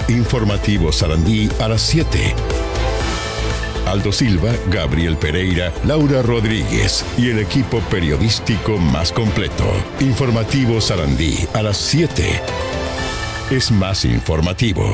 Informativo Sarandí a las 7. Aldo Silva, Gabriel Pereira, Laura Rodríguez y el equipo periodístico más completo. Informativo Sarandí a las 7. Es más informativo.